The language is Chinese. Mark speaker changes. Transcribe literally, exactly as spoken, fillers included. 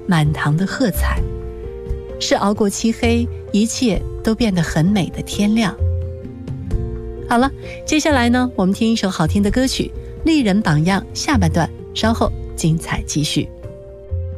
Speaker 1: 满堂的喝彩，是熬过漆黑，一切都变得很美的天亮。好了，接下来呢，我们听一首好听的歌曲《丽人榜样》下半段，稍后精彩继续。